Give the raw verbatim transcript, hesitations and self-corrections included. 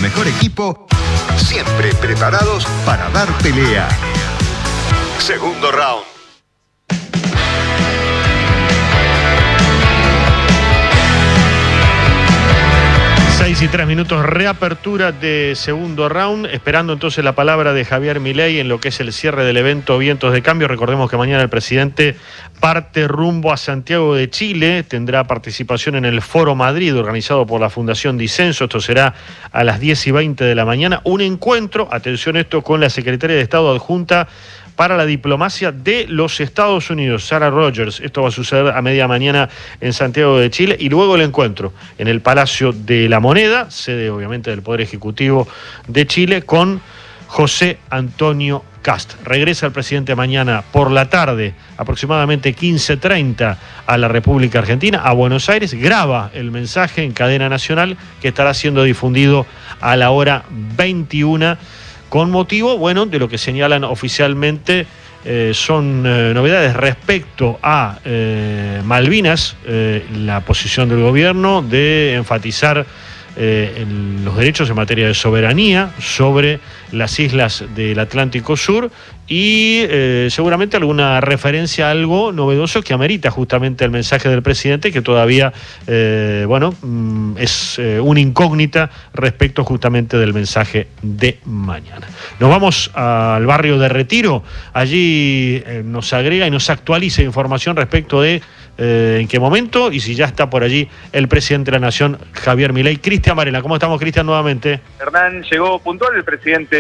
mejor equipo, siempre preparados para dar pelea. Segundo round. seis y tres minutos, reapertura de segundo round, esperando entonces la palabra de Javier Milei en lo que es el cierre del evento Vientos de Cambio. Recordemos que mañana el presidente parte rumbo a Santiago de Chile, tendrá participación en el Foro Madrid organizado por la Fundación Disenso. Esto será a las diez y veinte de la mañana, un encuentro, atención esto, con la secretaria de Estado adjunta para la diplomacia de los Estados Unidos, Sarah Rogers. Esto va a suceder a media mañana en Santiago de Chile, y luego el encuentro en el Palacio de la Moneda, sede obviamente del Poder Ejecutivo de Chile, con José Antonio Kast. Regresa el presidente mañana por la tarde, aproximadamente quince treinta, a la República Argentina, a Buenos Aires, graba el mensaje en cadena nacional que estará siendo difundido a la hora veintiuna. Con motivo, bueno, de lo que señalan oficialmente, eh, son eh, novedades respecto a eh, Malvinas, eh, la posición del gobierno de enfatizar eh, en los derechos en materia de soberanía sobre las islas del Atlántico Sur, y eh, seguramente alguna referencia a algo novedoso que amerita justamente el mensaje del presidente, que todavía, eh, bueno, es eh, una incógnita respecto justamente del mensaje de mañana. Nos vamos al barrio de Retiro, allí eh, nos agrega y nos actualiza información respecto de eh, en qué momento y si ya está por allí el presidente de la Nación, Javier Milei. Cristian Varela, ¿cómo estamos, Cristian, nuevamente? Hernán, llegó puntual el presidente